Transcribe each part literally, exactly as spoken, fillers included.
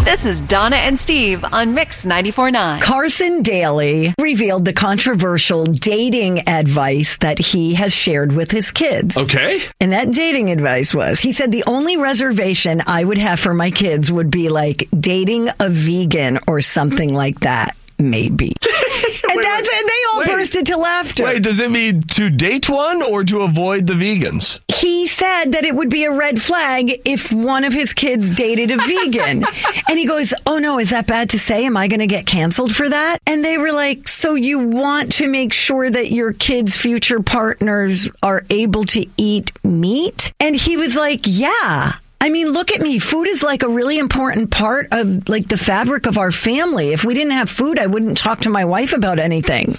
This is Donna and Steve on Mix ninety-four point nine. Carson Daly revealed the controversial dating advice that he has shared with his kids. Okay. And that dating advice was, he said, the only reservation I would have for my kids would be like dating a vegan or something like that. Maybe. And Wait, that's it. They all wait. bursted to laughter. Wait, does it mean to date one or to avoid the vegans? He said that it would be a red flag if one of his kids dated a vegan. And he goes, oh no, is that bad to say? Am I going to get canceled for that? And they were like, so you want to make sure that your kids' future partners are able to eat meat? And he was like, yeah. I mean, look at me. Food is like a really important part of like the fabric of our family. If we didn't have food, I wouldn't talk to my wife about anything.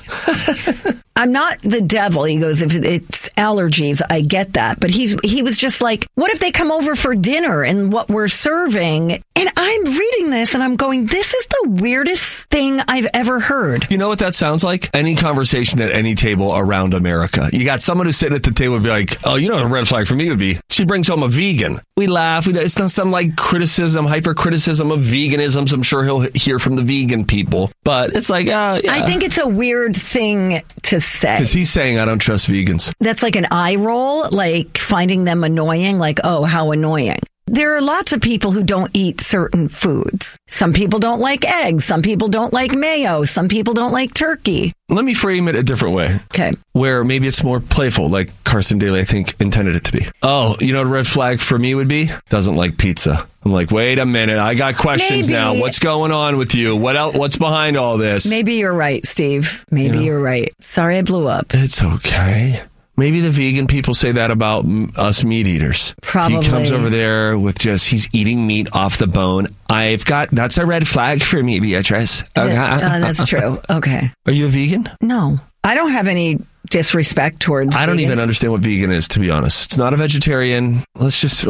I'm not the devil. He goes, if it's allergies, I get that. But he's he was just like, what if they come over for dinner and what we're serving? And I'm reading this and I'm going, this is the weirdest thing I've ever heard. You know what that sounds like? Any conversation at any table around America. You got someone who's sitting at the table and be like, oh, you know what a red flag for me would be? She brings home a vegan. We laugh. We, it's not some like criticism, hyper criticism of veganisms. I'm sure he'll hear from the vegan people. But it's like, uh, yeah. I think it's a weird thing to say. Because he's saying, I don't trust vegans. That's like an eye roll, like finding them annoying, like, oh, how annoying. There are lots of people who don't eat certain foods. Some people don't like eggs. Some people don't like mayo. Some people don't like turkey. Let me frame it a different way. Okay. Where maybe it's more playful, like Carson Daly, I think, intended it to be. Oh, you know what a red flag for me would be? Doesn't like pizza. I'm like, wait a minute. I got questions Maybe. now. What's going on with you? What else? What's behind all this? Maybe you're right, Steve. Maybe You know. you're right. Sorry I blew up. It's okay. Maybe the vegan people say that about m- us meat eaters. Probably. He comes over there with just, he's eating meat off the bone. I've got, that's a red flag for me, Beatrice. Okay. Uh, that's true. Okay. Are you a vegan? No. I don't have any disrespect towards I don't vegans. even understand what vegan is, to be honest. It's not a vegetarian. Let's just